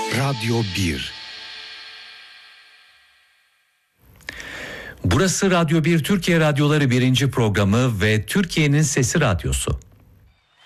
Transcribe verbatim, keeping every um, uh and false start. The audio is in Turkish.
Radyo bir. Burası Radyo bir, Türkiye Radyoları birinci programı ve Türkiye'nin Sesi Radyosu.